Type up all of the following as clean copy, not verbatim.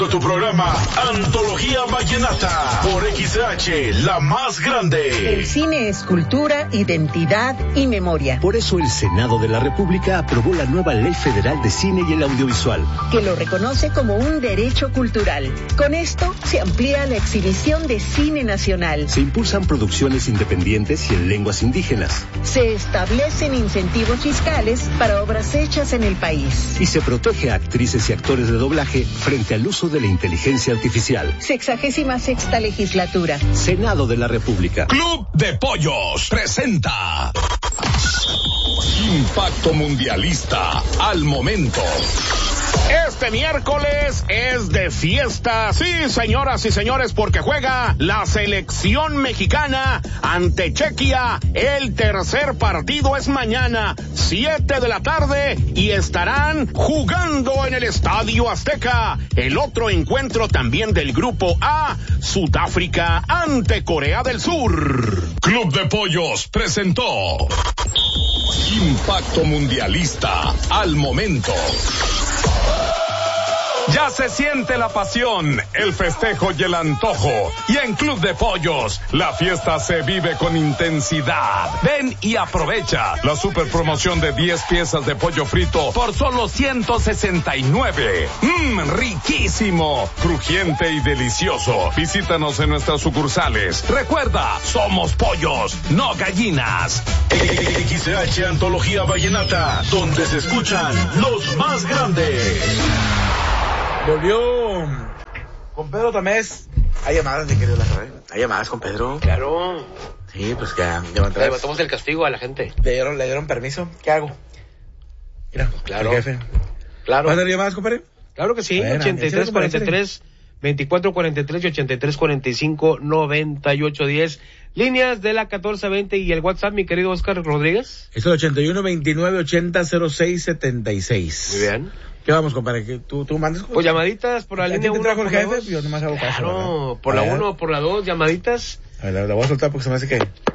Tu programa Antología Vallenata por XH, la más grande. El cine es cultura, identidad y memoria. Por eso el Senado de la República aprobó la nueva Ley Federal de Cine y el Audiovisual, que lo reconoce como un derecho cultural. Con esto se amplía la exhibición de cine nacional. Se impulsan producciones independientes y en lenguas indígenas. Se establecen incentivos fiscales para obras hechas en el país. Y se protege a actrices y actores de doblaje frente al uso de la inteligencia artificial. 66ª legislatura. Senado de la República. Club de Pollos presenta Impacto Mundialista al momento. Este miércoles es de fiesta, sí, señoras y señores, porque juega la selección mexicana ante Chequia. El tercer partido es mañana, 7 de la tarde, y estarán jugando en el Estadio Azteca. El otro encuentro también del Grupo A, Sudáfrica ante Corea del Sur. Club de Pollos presentó Impacto Mundialista al momento. Ya se siente la pasión, el festejo y el antojo. Y en Club de Pollos, la fiesta se vive con intensidad. Ven y aprovecha la super promoción de 10 piezas de pollo frito por solo 169. Riquísimo, crujiente y delicioso. Visítanos en nuestras sucursales. Recuerda, somos pollos, no gallinas. XH Antología Vallenata, donde se escuchan los más grandes. Volvió con Pedro Tamés. Hay llamadas, mi querido Lázaro. Hay llamadas con Pedro. Claro. Sí, pues que ya van Le levantamos el castigo a la gente. Le dieron permiso. ¿Qué hago? Mira, claro. el jefe. Claro. ¿Vas a dar llamadas, compadre? Claro que sí. Bueno, 8343 2443 y 8345 9810. Líneas de la 1420 y el WhatsApp, mi querido Oscar Rodríguez. Es el 81 29 80 06 76. Muy bien. ¿Qué vamos, compadre? ¿Tú mandas? Pues llamaditas por la línea 1. ¿Trajo el jefe? Yo nomás hago caso. Claro, por la 1 o por la 2, llamaditas. A ver, la voy a soltar porque se me hace que...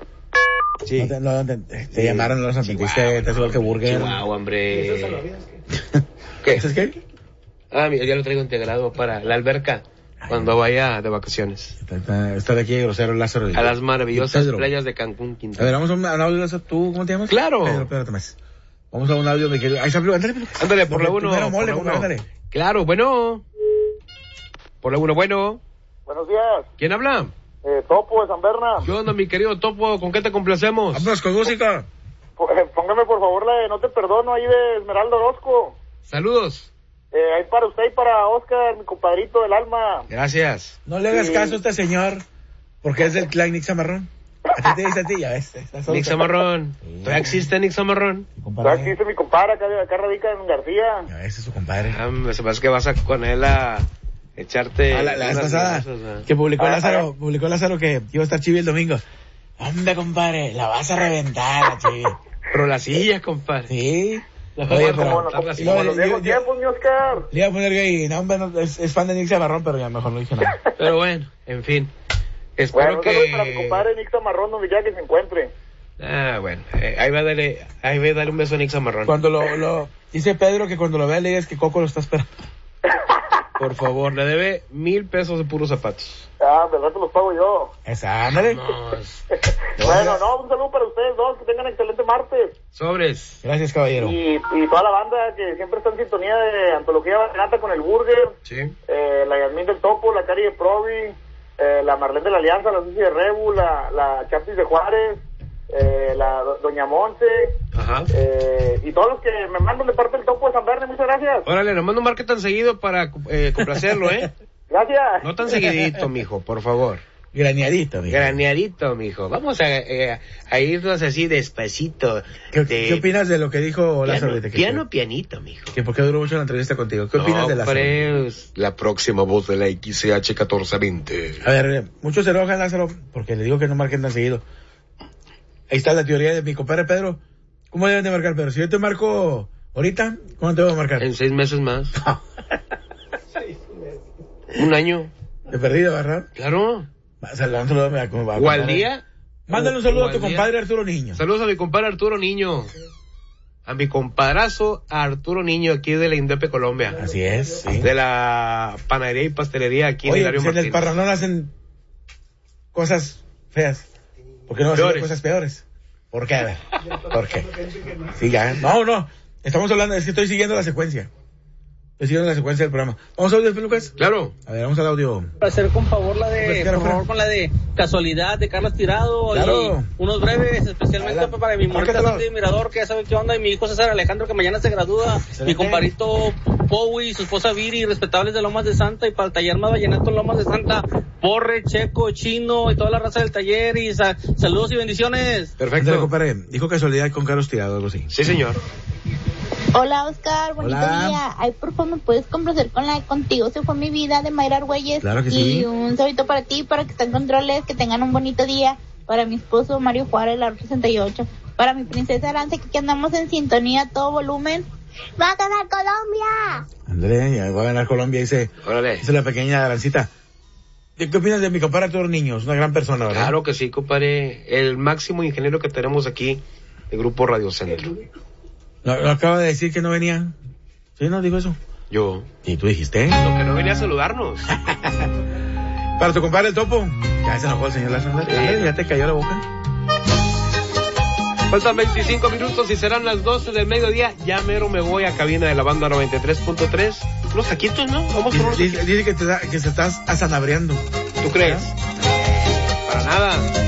Sí. Te llamaron los antiguistas, te igual que Burger. Chihuahua, hombre. ¿Qué? ¿Eso es qué? Mira, ya lo traigo integrado para la alberca cuando vaya de vacaciones. Está de aquí grosero Lázaro. A las maravillosas Pedro. playas de Cancún, Quintana. A ver, vamos a un audio, Lázaro. ¿Tú cómo te llamas? Claro. Pedro Tomás. Vamos a un audio, mi querido. Ahí está, ándale, por la 1. Primero mole, ándale. Claro, bueno. Por la 1, bueno. Buenos días. ¿Quién habla? Topo de San Berna. ¿Qué onda, mi querido Topo? ¿Con qué te complacemos? Vámonos con música. Póngame por favor la de No te perdono ahí de Esmeralda Orozco. Saludos. Ahí para usted y para Oscar, mi compadrito del alma. Gracias. No le hagas caso a este señor, porque es del clan Nick Zamarrón. A ti te dice a ti, ya ves. Nick Zamarrón. ¿Todavía existe Nick Zamarrón? ¿Sabes qué dice mi compadre? Acá radica en García. Ya ves, es su compadre. Se me hace que vas con él a echarte... La vez pasada, que publicó Lázaro que iba a estar Chivi el domingo. Hombre, compadre, la vas a reventar, la Chivi. Pero la silla, compadre. Sí. Oye, como los viejos tiempos, mi Oscar. Le iba a poner gay, no, hombre, es fan de Nick Zamarrón, pero ya mejor no dije nada. Pero bueno, en fin. Espero que... para mi compadre Nick Zamarrón, donde quiera que se encuentre. Bueno, ahí va a darle un beso a Nick Zamarrón. Cuando lo dice Pedro que cuando lo vea le digas que Coco lo está esperando. Por favor, le debe 1,000 pesos de puros zapatos. ¿Verdad que los pago yo? Ándale. Bueno, un saludo para ustedes dos, que tengan excelente martes. Sobres. Gracias, caballero. Y toda la banda que siempre está en sintonía de Antología Vallenata con el Burger. Sí. La Yasmín del Topo, la Cari de Provi, la Marlene de la Alianza, la Susi de Rebu, la Chapis de Juárez, la Doña Monse. Ajá. Y todos los que me mandan de parte del Topo de San Verde, muchas gracias. Órale, nomás no marque tan seguido para complacerlo, Gracias. No tan seguidito, mijo, por favor. Graneadito, mijo. Graneadito, mijo. Vamos a irnos así despacito. ¿Qué opinas de lo que dijo Lázaro? Pianito, mijo. ¿Por qué duró mucho la entrevista contigo? ¿Qué opinas de Lázaro? La próxima voz de la XCH 1420. A ver, muchos se enojan, Lázaro, porque le digo que no marquen tan seguido. Ahí está la teoría de mi compadre Pedro. ¿Cómo deben de marcar, Pedro? Si yo te marco ahorita, ¿cuándo te voy a marcar? En 6 meses más. 1 año. De perdido, ¿verdad? Claro. O al día. Mándale un saludo a tu compadre Arturo Niño. Saludos a mi compadre Arturo Niño. a mi compadrazo Arturo Niño, aquí de la Indepe, Colombia. Así es, sí. De la panadería y pastelería aquí en Hilario Martínez. En el Parranón hacen cosas feas. ¿Por qué no hacen cosas peores? ¿Por qué? A ver, ¿por qué? Sí, ya. No. Estamos hablando, es que estoy siguiendo la secuencia. Estoy siguiendo la secuencia del programa. ¿Vamos a audio, Lucas? Claro. A ver, vamos al audio. Para hacer con favor con la de Casualidad de Carlos Tirado. Claro. Y unos breves, especialmente para mi morita de Mirador, que ya sabe qué onda, y mi hijo César Alejandro, que mañana se gradúa. Mi comparito Powi y su esposa Viri, respetables de Lomas de Santa, y para el taller más vallenato Lomas de Santa, Borre, Checo, Chino y toda la raza del taller, y saludos y bendiciones. Perfecto. Andale, compadre, dijo Casualidad con Carlos Tirado, algo así. Sí, señor. Hola, Oscar, bonito día. Ay, por favor, ¿me puedes complacer con la de Contigo se fue mi vida de Mayra Argüelles? Claro que y sí. Y un saludito para ti, para que estén controles, que tengan un bonito día. Para mi esposo Mario Juárez, la 68. Para mi princesa Aranza, que andamos en sintonía a todo volumen. ¡Va a ganar Colombia! André, ya va a ganar Colombia, dice la pequeña Arancita. ¿Qué opinas de mi compadre Arturo Niños? Una gran persona, ¿verdad? Claro que sí, compadre. El máximo ingeniero que tenemos aquí, el Grupo Radio Centro. ¿Lo acaba de decir que no venía? ¿Sí, no dijo eso? Yo. ¿Y tú dijiste? Lo que no venía a saludarnos. Para tu compadre el Topo. Ya se enojó el señor Lázaro. Ya te cayó la boca. Faltan 25 minutos y serán las 12 del mediodía. Ya mero me voy a cabina de la banda 93.3. Unos taquitos, ¿no? Vamos por unos taquitos. Dice que se estás asanabreando. ¿Tú crees? Para nada.